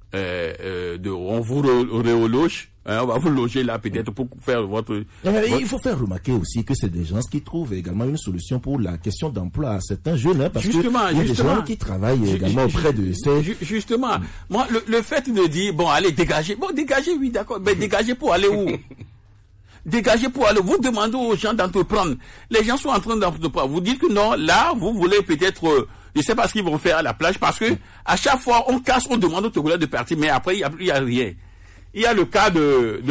on vous reloge, on va vous loger là peut-être pour faire votre...
Il faut faire remarquer aussi que c'est des gens qui trouvent également une solution pour la question d'emploi à certains jeunes, parce qu'il y a des gens qui travaillent également auprès de ces...
Justement, moi, le fait de dire, bon, allez, dégagez, oui, d'accord, mais dégagez pour aller où? Dégagez pour aller, vous demandez aux gens d'entreprendre. Les gens sont en train d'entreprendre. Vous dites que non, là, vous voulez peut-être, je sais pas ce qu'ils vont faire à la plage, parce que à chaque fois, on demande aux Togolais de partir, mais après, il y a rien. Il y a le cas de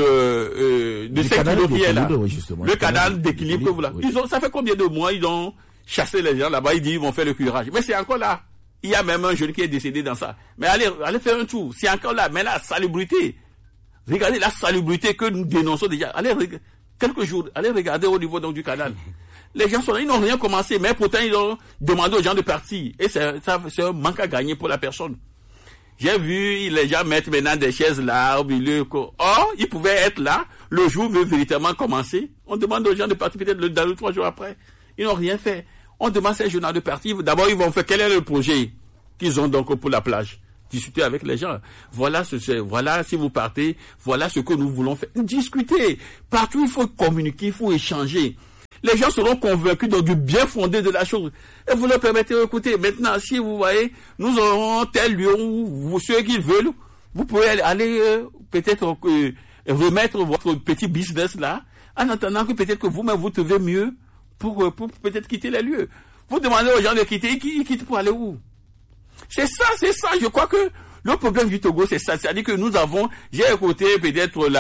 5 kilos qui est là. Le canal d'équilibre que vous là. Ça fait combien de mois ils ont chassé les gens là-bas, ils disent qu'ils vont faire le curage. Mais c'est encore là. Il y a même un jeune qui est décédé dans ça. Mais allez faire un tour. C'est encore là. Mais la salubrité. Regardez la salubrité que nous dénonçons déjà. Quelques jours, allez regarder au niveau donc, du canal. Les gens sont là, ils n'ont rien commencé, mais pourtant ils ont demandé aux gens de partir. Et c'est un manque à gagner pour la personne. J'ai vu les gens mettre maintenant des chaises là au milieu. Or, ils pouvaient être là. Le jour veut véritablement commencer. On demande aux gens de partir peut-être dans 2 ou 3 jours après. Ils n'ont rien fait. On demande à ces journaux de partir. D'abord, ils vont faire quel est le projet qu'ils ont donc pour la plage. Discuter avec les gens. Voilà si vous partez, voilà ce que nous voulons faire. Discuter. Partout, il faut communiquer, il faut échanger. Les gens seront convaincus donc du bien fondé de la chose. Et vous leur permettez d'écouter. Maintenant, si vous voyez, nous aurons tel lieu où ceux qui veulent, vous pouvez aller peut-être remettre votre petit business là, en attendant que peut-être que vous-même vous trouvez mieux pour peut-être quitter les lieux. Vous demandez aux gens de quitter, ils quittent pour aller où? C'est ça. Je crois que le problème du Togo, c'est ça. C'est-à-dire que j'ai écouté peut-être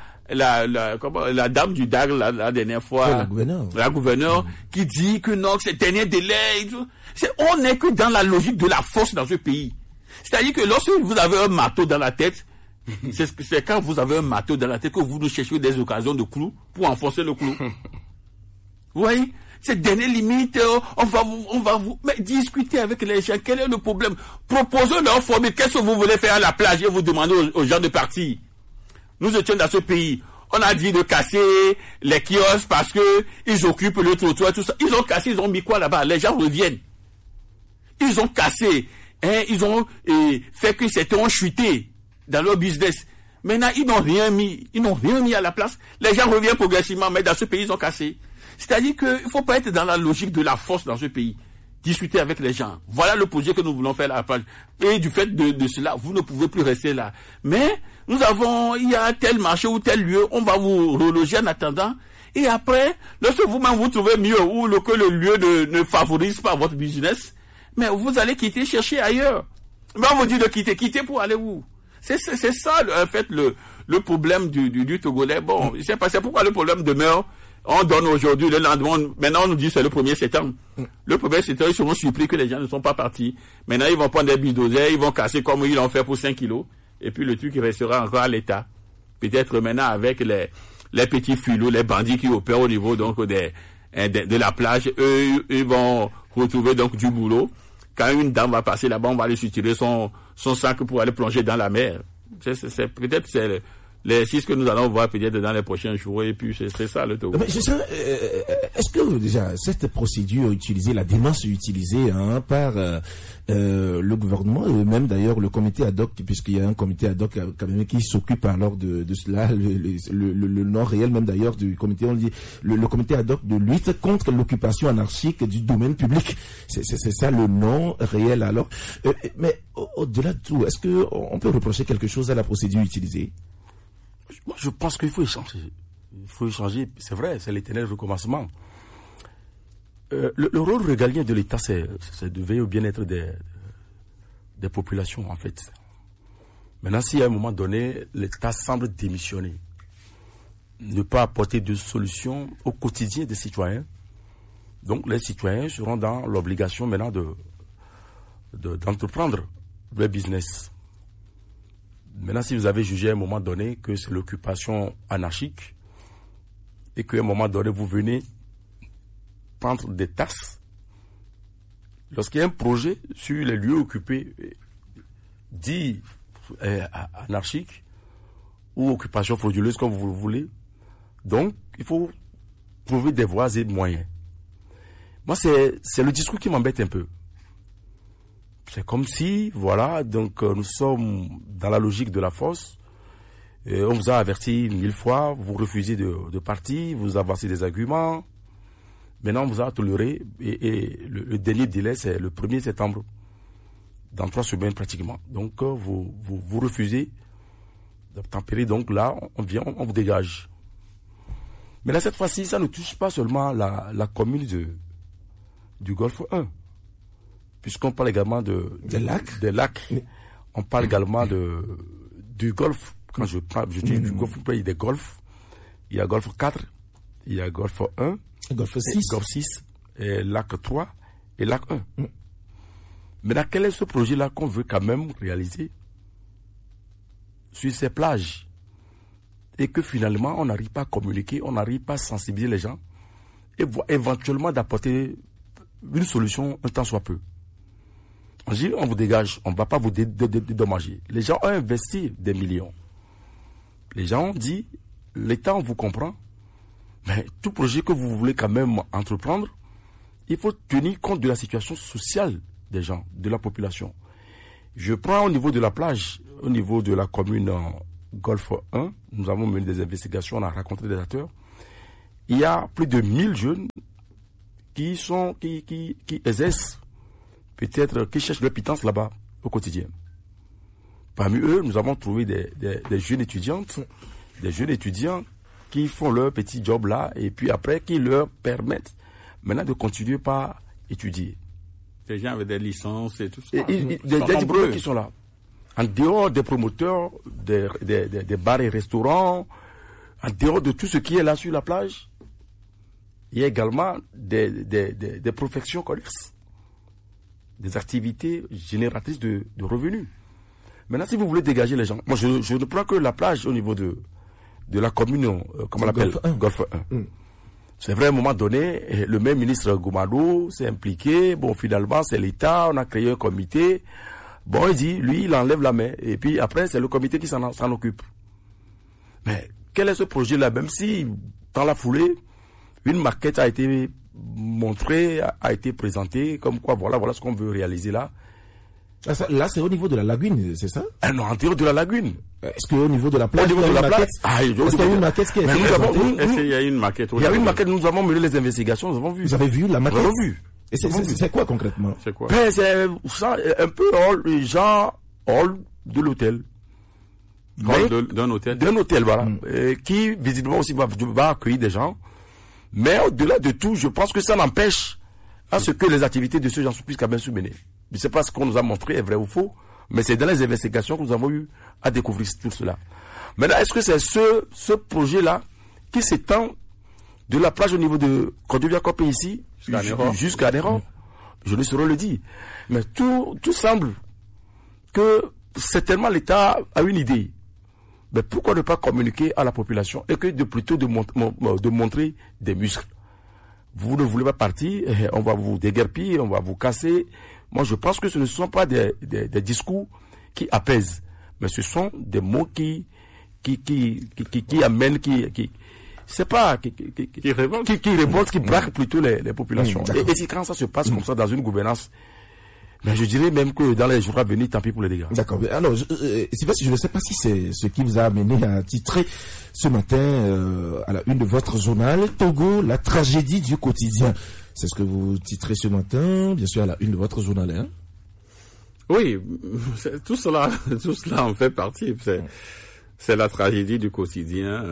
la dame du DAG la dernière fois, la gouverneure, qui dit que non, que c'est dernier délai. On n'est que dans la logique de la force dans ce pays. C'est-à-dire que lorsque vous avez un marteau dans la tête, c'est quand vous avez un marteau dans la tête que vous nous cherchez des occasions de clous pour enfoncer le clou. Vous voyez? Cette dernière limite, on va vous, mais discuter avec les gens. Quel est le problème? Proposez leur formule. Qu'est-ce que vous voulez faire à la plage et vous demandez aux gens de partir. Nous étions dans ce pays. On a dit de casser les kiosques parce que ils occupent le trottoir, tout ça. Ils ont cassé, ils ont mis quoi là-bas? Les gens reviennent. Ils ont cassé, ils ont fait que c'était ont chuté dans leur business. Maintenant, ils n'ont rien mis à la place. Les gens reviennent progressivement, mais dans ce pays, ils ont cassé. C'est-à-dire qu'il ne faut pas être dans la logique de la force dans ce pays. Discuter avec les gens. Voilà le projet que nous voulons faire à la plage. Et du fait de cela, vous ne pouvez plus rester là. Mais il y a tel marché ou tel lieu, on va vous reloger en attendant. Et après, lorsque vous-même vous trouvez mieux ou que le lieu ne favorise pas votre business, mais vous allez quitter, chercher ailleurs. Mais on vous dit de quitter pour aller où? C'est ça, en fait, le problème du Togolais. Bon, c'est pourquoi le problème demeure. On donne aujourd'hui, le lendemain, maintenant on nous dit c'est le 1er septembre. Le 1er septembre, ils seront surpris que les gens ne sont pas partis. Maintenant, ils vont prendre des bulldozers, ils vont casser comme ils l'ont fait pour 5 kilos. Et puis le truc, il restera encore à l'état. Peut-être maintenant avec les petits filous, les bandits qui opèrent au niveau donc de la plage, eux, ils vont retrouver donc du boulot. Quand une dame va passer là-bas, on va aller tirer son sac pour aller plonger dans la mer. Peut-être c'est l'exercice que nous allons voir peut-être dans les prochains jours, et puis c'est ça le Togo.
Est-ce que déjà cette procédure utilisée, la démarche utilisée par le gouvernement, et même d'ailleurs le comité ad hoc, puisqu'il y a un comité ad hoc quand même qui s'occupe alors de cela, le nom réel même d'ailleurs du comité, on dit le comité ad hoc de lutte contre l'occupation anarchique du domaine public. C'est ça le nom réel alors. Mais au-delà de tout, est-ce que on peut reprocher quelque chose à la procédure utilisée?
Moi, je pense qu'il faut échanger. Il faut échanger, c'est vrai, c'est l'éternel recommencement. Le rôle régalien de l'État, c'est de veiller au bien-être des populations, en fait. Maintenant, si à un moment donné, l'État semble démissionner, ne pas apporter de solution au quotidien des citoyens, donc les citoyens seront dans l'obligation maintenant d'entreprendre le business. Maintenant, si vous avez jugé à un moment donné que c'est l'occupation anarchique et qu'à un moment donné, vous venez prendre des taxes, lorsqu'il y a un projet sur les lieux occupés dit anarchique ou occupation frauduleuse, comme vous le voulez, donc il faut trouver des voies et des moyens. Moi, c'est le discours qui m'embête un peu. C'est comme si, voilà, donc nous sommes dans la logique de la force. Et on vous a averti 1000 fois, vous refusez de partir, vous avancez des arguments. Maintenant, on vous a toléré. Et le dernier délai, c'est le 1er septembre, dans 3 semaines pratiquement. Donc, vous refusez d'obtempérer. Donc là, on vient, on vous dégage. Mais là, cette fois-ci, ça ne touche pas seulement la commune du Golfe 1. Puisqu'on parle également des lacs. On parle également du golfe. Quand je dis du golfe, il y a des golfs. Il y a golfe 4, il y a golfe 1, golfe 6, et lac 3 et lac 1. Maintenant, quel est ce projet-là qu'on veut quand même réaliser sur ces plages? Et que finalement, on n'arrive pas à communiquer, on n'arrive pas à sensibiliser les gens et éventuellement d'apporter une solution un temps soit peu. on vous dégage, on ne va pas vous dédommager. Les gens ont investi des millions. Les gens ont dit, l'État, on vous comprend, mais tout projet que vous voulez quand même entreprendre, il faut tenir compte de la situation sociale des gens, de la population. Je prends au niveau de la plage, au niveau de la commune Golfe 1, nous avons mené des investigations, on a rencontré des acteurs. Il y a plus de 1000 jeunes qui exercent, peut-être, qui cherchent leur pitance là-bas au quotidien. Parmi eux, nous avons trouvé des jeunes étudiantes, des jeunes étudiants qui font leur petit job là, et puis après, qui leur permettent maintenant de continuer par étudier.
Des gens avec des licences et tout ça.
Des diplômés qui sont là. En dehors des promoteurs, des bars et restaurants, en dehors de tout ce qui est là sur la plage, il y a également des professions connexes, des activités génératrices de revenus. Maintenant, si vous voulez dégager les gens, moi je ne prends que la plage au niveau de la commune, comment on l'appelle, Golfe 1. C'est vrai, à un moment donné, le même ministre Goumado s'est impliqué. Bon, finalement, c'est l'État, on a créé un comité. Bon, il dit, lui, il enlève la main. Et puis après, c'est le comité qui s'en occupe. Mais quel est ce projet-là? Même si, dans la foulée, une maquette a été montrée, a été présentée, comme quoi, voilà ce qu'on veut réaliser là.
Là, c'est au niveau de la lagune, c'est ça?
Non, en dehors de la lagune.
Est-ce qu'au niveau de la plage,
il y a une maquette?
Est-ce qu'il y a une maquette qui est
Est-ce qu'il y a une maquette?
Il y a une maquette, nous avons mené les investigations, nous avons vu.
Vous avez vu la maquette?
Nous avons vu.
Et c'est quoi concrètement?
C'est quoi?
Ben, c'est ça, un peu hall de l'hôtel.
D'un hôtel?
D'un hôtel, voilà. Qui, visiblement aussi, va accueillir des gens. Mais au-delà de tout, je pense que ça n'empêche à ce que les activités de ce genre puissent quand même se mener. Je ne sais pas ce qu'on nous a montré est vrai ou faux, mais c'est dans les investigations que nous avons eu à découvrir tout cela. Maintenant, est-ce que c'est ce projet-là qui s'étend de la plage au niveau de Kodovia-Kopé ici jusqu'à Néron? Je ne saurais le dire. Mais tout semble que certainement l'État a une idée. Mais pourquoi ne pas communiquer à la population et que plutôt de montrer des muscles? Vous ne voulez pas partir, on va vous déguerpir, on va vous casser. Moi, je pense que ce ne sont pas des discours qui apaisent, mais ce sont des mots qui amènent, c'est pas, qui révoltent, qui braquent plutôt les populations. Et si quand ça se passe comme ça dans une gouvernance, mais je dirais même que dans les jours à venir, tant pis pour les dégâts.
D'accord. Alors, je ne sais pas si c'est ce qui vous a amené à titrer ce matin à la une de votre journal Togo, la tragédie du quotidien. C'est ce que vous titrez ce matin, bien sûr, à la une de votre journal. Hein?
Oui, tout cela en fait partie. C'est la tragédie du quotidien.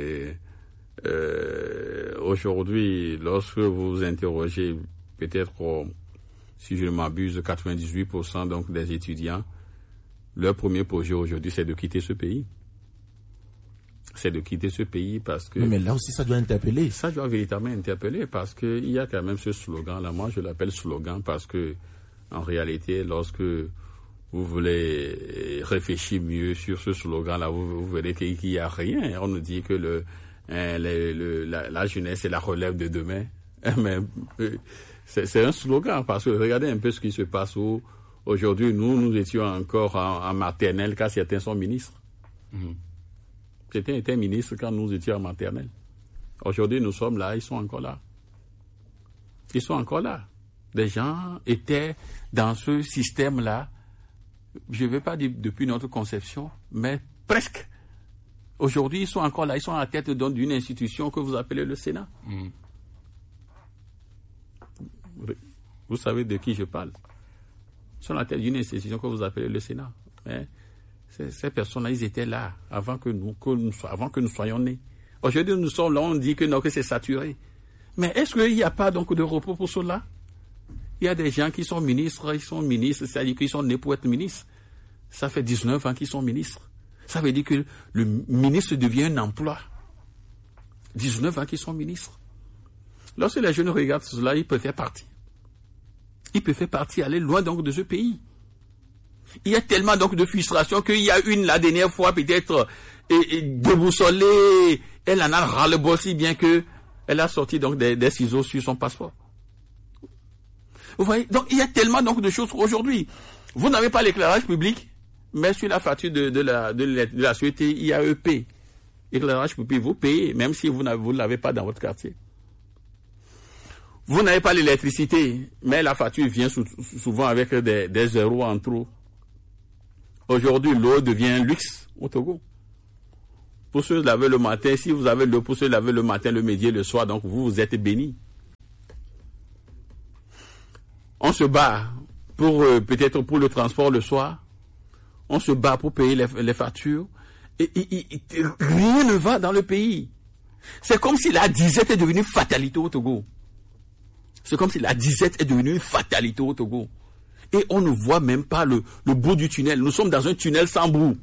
Aujourd'hui, lorsque vous interrogez peut-être, si je ne m'abuse, 98% donc des étudiants, leur premier projet aujourd'hui, c'est de quitter ce pays. C'est de quitter ce pays parce que...
Mais là aussi, ça doit interpeller.
Ça doit véritablement interpeller parce qu'il y a quand même ce slogan-là. Moi, je l'appelle slogan parce que, en réalité, lorsque vous voulez réfléchir mieux sur ce slogan-là, vous verrez qu'il n'y a rien. On nous dit que la jeunesse est la relève de demain. Mais c'est un slogan parce que regardez un peu ce qui se passe aujourd'hui. Nous étions encore en maternelle car certains sont ministres. Certains étaient ministres quand nous étions en maternelle. Aujourd'hui, nous sommes là, ils sont encore là. Ils sont encore là. Des gens étaient dans ce système-là, je ne vais pas dire depuis notre conception, mais presque. Aujourd'hui, ils sont encore là, ils sont à la tête d'une institution que vous appelez le Sénat. Vous savez de qui je parle. Ils sont à la tête d'une institution que vous appelez le Sénat. Mais ces personnes-là, ils étaient là avant que nous soyons nés. Aujourd'hui, nous sommes là, on dit que c'est saturé. Mais est-ce qu'il n'y a pas donc de repos pour cela? Il y a des gens qui sont ministres, c'est-à-dire qu'ils sont nés pour être ministres. Ça fait 19 ans qu'ils sont ministres. Ça veut dire que le ministre devient un emploi. 19 ans qu'ils sont ministres. Lorsque les jeunes regardent cela, ils préfèrent partir. Ils préfèrent partir, aller loin donc de ce pays. Il y a tellement donc de frustration qu'il y a la dernière fois peut-être déboussolée, elle en a ras-le-bol si bien que elle a sorti donc des ciseaux sur son passeport. Vous voyez? Donc, il y a tellement donc de choses aujourd'hui. Vous n'avez pas l'éclairage public, mais sur la facture de la société IAEP, éclairage public, vous payez, même si vous ne l'avez pas dans votre quartier. Vous n'avez pas l'électricité, mais la facture vient souvent avec des zéros en trop. Aujourd'hui, l'eau devient un luxe au Togo. Pour se laver le matin, si vous avez l'eau pour se laver le matin, le midi et le soir, donc vous êtes bénis. On se bat pour peut-être pour le transport le soir. On se bat pour payer les factures. Et rien ne va dans le pays. C'est comme si la disette est devenue fatalité au Togo. C'est comme si la disette est devenue une fatalité au Togo. Et on ne voit même pas le bout du tunnel. Nous sommes dans un tunnel sans bout.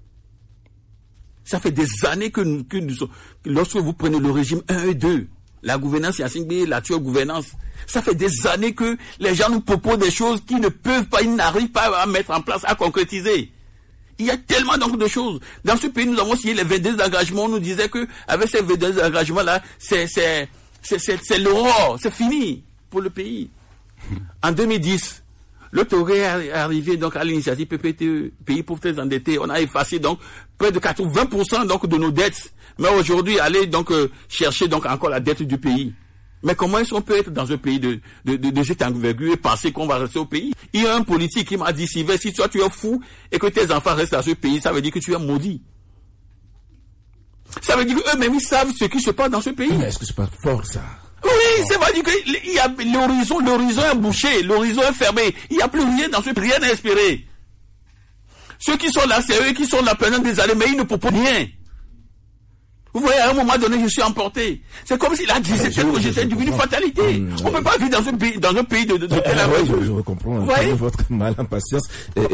Ça fait des années que nous sommes... Lorsque vous prenez le régime 1 et 2, la gouvernance Yassingbe, la gouvernance, ça fait des années que les gens nous proposent des choses qu'ils ne peuvent pas, ils n'arrivent pas à mettre en place, à concrétiser. Il y a tellement donc de choses. Dans ce pays, nous avons signé les 22 engagements. On nous disait que avec ces 22 engagements-là, c'est l'horreur, c'est fini pour le pays. En 2010, le Togo est arrivé donc à l'initiative PPTE, pays pauvres très endettés. On a effacé donc près de 80% donc de nos dettes. Mais aujourd'hui, aller donc chercher donc encore la dette du pays. Mais comment est-ce qu'on peut être dans un pays de cette envergure et penser qu'on va rester au pays? Il y a un politique qui m'a dit, Sylvain, si toi tu es fou et que tes enfants restent dans ce pays, ça veut dire que tu es maudit. Ça veut dire qu'eux-mêmes, ils savent ce qui se passe dans ce pays.
Mais est-ce que c'est pas fort, ça?
Oui, ça veut dire que l'horizon est bouché, l'horizon est fermé. Il n'y a plus rien dans ce pays, rien à espérer. Ceux qui sont là, c'est eux qui sont là pendant des années, mais ils ne proposent rien. Vous voyez, à un moment donné, je suis emporté. C'est comme si la disette j'essaie d'une fatalité. On ne peut pas vivre dans un pays de telle aventure.
Oui, je comprends votre mal impatience.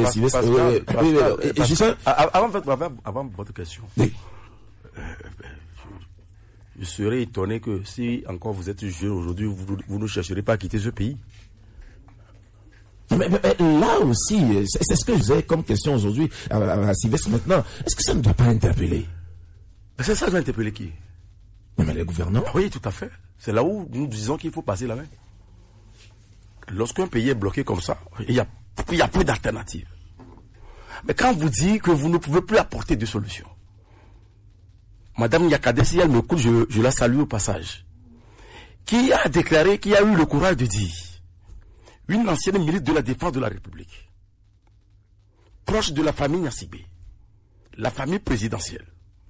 Avant votre question, je serais étonné que si encore vous êtes jeune aujourd'hui, vous ne chercherez pas à quitter ce pays.
Mais là aussi, c'est ce que j'ai comme question aujourd'hui à Sylvestre maintenant. Est-ce que ça ne doit pas interpeller?
C'est ça qui va interpeller qui?
Mais les gouvernants?
Oui, tout à fait. C'est là où nous disons qu'il faut passer la main. Lorsqu'un pays est bloqué comme ça, il y a plus d'alternatives. Mais quand vous dites que vous ne pouvez plus apporter de solutions, Madame Nyakade, si elle me écoute, je la salue au passage, qui a déclaré, qui a eu le courage de dire, une ancienne ministre de la Défense de la République, proche de la famille Yassingbe, la famille présidentielle,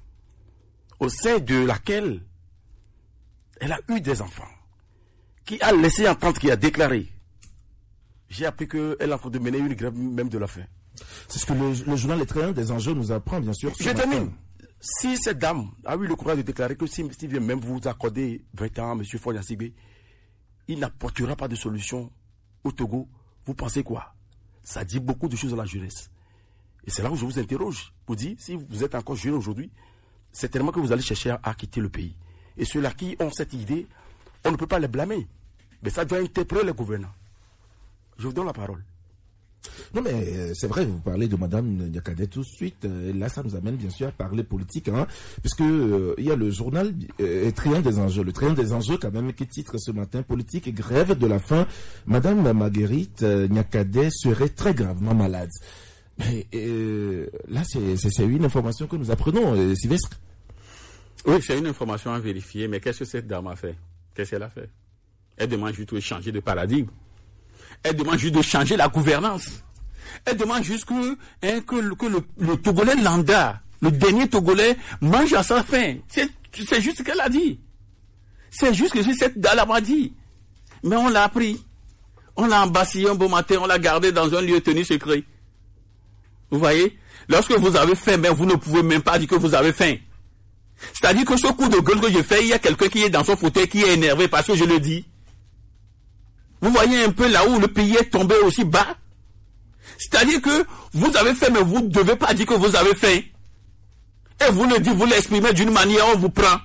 au sein de laquelle elle a eu des enfants, qui a laissé entendre, qui a déclaré, j'ai appris qu'elle est en train de mener une grève même de la faim.
C'est ce que le journal Les Trains des Enjeux nous apprend, bien sûr.
Je termine. Si cette dame a eu le courage de déclarer que si vient même vous accorder 20 ans à M. Faure Yassingbe, il n'apportera pas de solution au Togo, vous pensez quoi? Ça dit beaucoup de choses à la jeunesse. Et c'est là où je vous interroge pour dire, si vous êtes encore jeune aujourd'hui, certainement que vous allez chercher à quitter le pays. Et ceux-là qui ont cette idée, on ne peut pas les blâmer. Mais ça doit interpeller les gouvernants. Je vous donne la parole.
Non, mais c'est vrai, vous parlez de Madame Nyakade tout de suite. Là, ça nous amène bien sûr à parler politique, puisque il y a le journal Triangle des Enjeux. Le Triangle des Enjeux, quand même, qui titre ce matin politique et grève de la faim. Madame Marguerite Nyakade serait très gravement malade. Mais là, c'est une information que nous apprenons, Sylvestre.
Oui, c'est une information à vérifier, mais qu'est-ce que cette dame a fait? Qu'est-ce qu'elle a fait? Elle demande juste de changer de paradigme. Elle demande juste de changer la gouvernance. Elle demande juste que le Togolais lambda, le dernier Togolais, mange à sa faim. C'est juste ce qu'elle a dit. C'est juste ce que cette dame a dit. Mais on l'a appris. On l'a embassillé un beau matin, on l'a gardé dans un lieu tenu secret. Vous voyez? Lorsque vous avez faim, mais vous ne pouvez même pas dire que vous avez faim. C'est-à-dire que ce coup de gueule que je fais, il y a quelqu'un qui est dans son fauteuil qui est énervé parce que je le dis. Vous voyez un peu là où le pays est tombé aussi bas. C'est-à-dire que vous avez faim, mais vous ne devez pas dire que vous avez faim. Et vous le dites, vous l'exprimez d'une manière, on vous prend.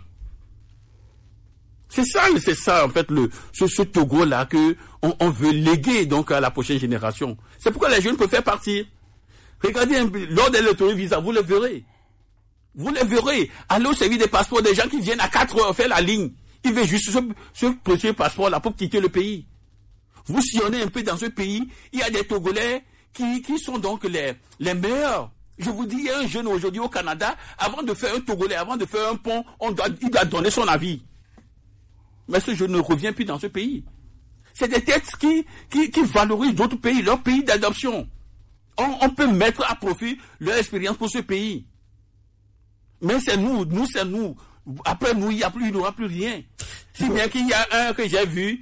C'est ça en fait ce Togo-là que on veut léguer donc à la prochaine génération. C'est pourquoi les jeunes peuvent faire partir. Regardez un peu, lors de l'électorat visa, vous le verrez. Vous le verrez. Allez au service des passeports, des gens qui viennent à 4 heures faire la ligne. Ils veulent juste ce petit passeport-là pour quitter le pays. vous sillonnez un peu dans ce pays, il y a des Togolais qui sont donc les meilleurs. Je vous dis, il y a un jeune aujourd'hui au Canada, avant de faire un Togolais, avant de faire un pont, il doit donner son avis. Mais ce jeune ne revient plus dans ce pays. C'est des têtes qui valorisent d'autres pays, leur pays d'adoption. On peut mettre à profit leur expérience pour ce pays. Mais c'est nous. Après nous, il n'y aura plus rien. Si bien qu'il y a un que j'ai vu,